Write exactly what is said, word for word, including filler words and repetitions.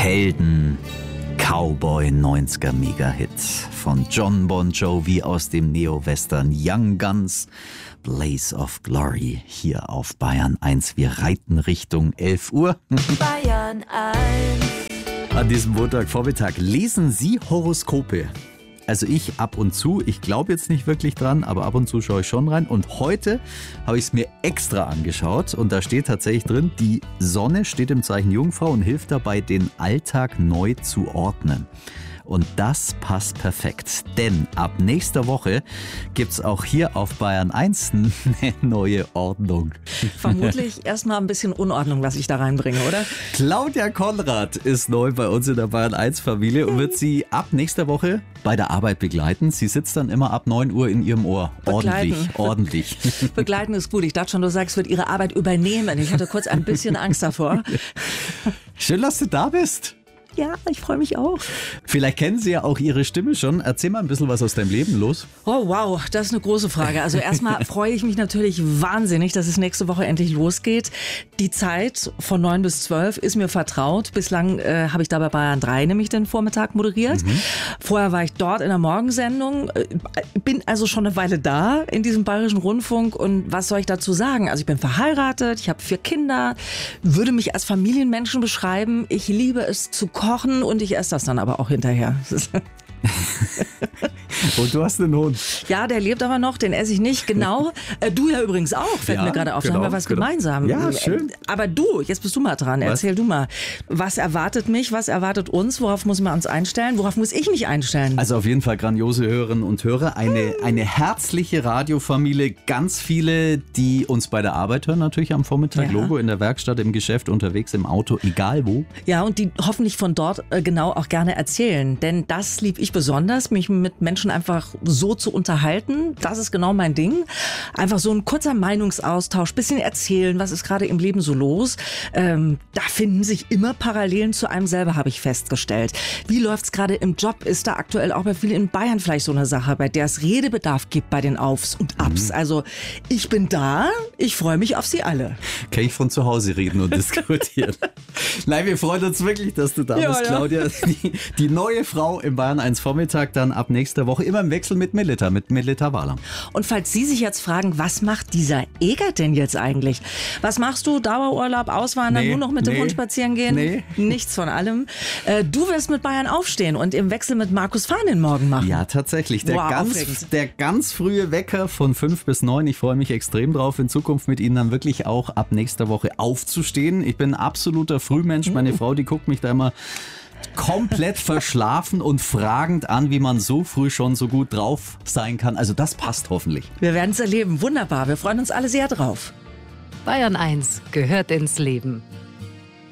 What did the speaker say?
Helden, Cowboy neunziger Mega-Hit von John Bon Jovi aus dem Neo-Western Young Guns, Blaze of Glory, hier auf Bayern eins. Wir reiten Richtung elf Uhr. Bayern eins. An diesem Montagvormittag lesen Sie Horoskope. Also ich ab und zu, ich glaube jetzt nicht wirklich dran, aber ab und zu schaue ich schon rein. Und heute habe ich es mir extra angeschaut und da steht tatsächlich drin, die Sonne steht im Zeichen Jungfrau und hilft dabei, den Alltag neu zu ordnen. Und das passt perfekt, denn ab nächster Woche gibt es auch hier auf Bayern eins eine neue Ordnung. Vermutlich erstmal ein bisschen Unordnung, was ich da reinbringe, oder? Claudia Konrad ist neu bei uns in der Bayern eins Familie und wird Sie ab nächster Woche bei der Arbeit begleiten. Sie sitzt dann immer ab neun Uhr in Ihrem Ohr. Begleiten. Ordentlich, ordentlich. Begleiten ist gut. Ich dachte schon, du sagst, wird ihre Arbeit übernehmen. Ich hatte kurz ein bisschen Angst davor. Schön, dass du da bist. Ja, ich freue mich auch. Vielleicht kennen Sie ja auch Ihre Stimme schon. Erzähl mal ein bisschen was aus deinem Leben los. Oh wow, das ist eine große Frage. Also erstmal freue ich mich natürlich wahnsinnig, dass es nächste Woche endlich losgeht. Die Zeit von neun bis zwölf ist mir vertraut. Bislang äh, habe ich da bei Bayern drei nämlich den Vormittag moderiert. Mhm. Vorher war ich dort in der Morgensendung. Bin also schon eine Weile da in diesem Bayerischen Rundfunk. Und was soll ich dazu sagen? Also ich bin verheiratet, ich habe vier Kinder, würde mich als Familienmenschen beschreiben. Ich liebe es zu kochen. Kochen und ich esse das dann aber auch hinterher. Und du hast einen Hund. Ja, der lebt aber noch, den esse ich nicht, genau. Äh, du ja übrigens auch, fällt ja, mir gerade auf, genau, da haben wir was genau. gemeinsam. Ja, schön. Aber du, jetzt bist du mal dran, was? Erzähl du mal. Was erwartet mich, was erwartet uns, worauf muss man uns einstellen, worauf muss ich mich einstellen? Also auf jeden Fall grandiose Hörerinnen und Hörer, eine, eine herzliche Radiofamilie, ganz viele, die uns bei der Arbeit hören natürlich am Vormittag, Ja. Logo in der Werkstatt, im Geschäft, unterwegs, im Auto, egal wo. Ja, und die hoffentlich von dort äh, genau auch gerne erzählen, denn das lieb ich besonders, mich mit Menschen einfach so zu unterhalten. Das ist genau mein Ding. Einfach so ein kurzer Meinungsaustausch, bisschen erzählen, was ist gerade im Leben so los. Ähm, da finden sich immer Parallelen zu einem selber, habe ich festgestellt. Wie läuft's gerade im Job? Ist da aktuell auch bei vielen in Bayern vielleicht so eine Sache, bei der es Redebedarf gibt bei den Aufs und Abs? Mhm. Also ich bin da, ich freue mich auf Sie alle. Kann ich von zu Hause reden und diskutieren. Nein, wir freuen uns wirklich, dass du da Ja, bist, ja. Claudia. Die, die neue Frau im Bayern eins Vormittag, dann ab nächster Woche immer im Wechsel mit Melita, mit Melita Wahler. Und falls Sie sich jetzt fragen, was macht dieser Egert denn jetzt eigentlich? Was machst du? Dauerurlaub, Auswandern, Nee, nur noch mit dem nee, Hund spazieren gehen? nee. Nichts von allem. Äh, du wirst mit Bayern aufstehen und im Wechsel mit Markus Fahn den Morgen machen. Ja, tatsächlich. Der, Wow, ganz, aufregend. der ganz frühe Wecker von fünf bis neun. Ich freue mich extrem drauf, in Zukunft mit Ihnen dann wirklich auch ab nächster Woche aufzustehen. Ich bin ein absoluter Frühmensch. Meine Frau, die guckt mich da immer komplett verschlafen und fragend an, wie man so früh schon so gut drauf sein kann. Also das passt hoffentlich. Wir werden es erleben. Wunderbar. Wir freuen uns alle sehr drauf. Bayern eins gehört ins Leben.